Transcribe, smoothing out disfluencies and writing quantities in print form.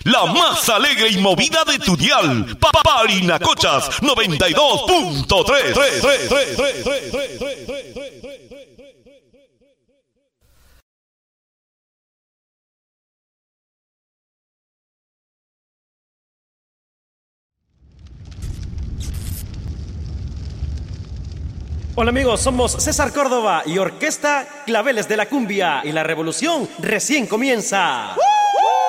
La más alegre y movida de tu dial. Parinacochas 92.3. Hola amigos, somos César Córdoba y Orquesta Claveles de la Cumbia y la revolución recién comienza.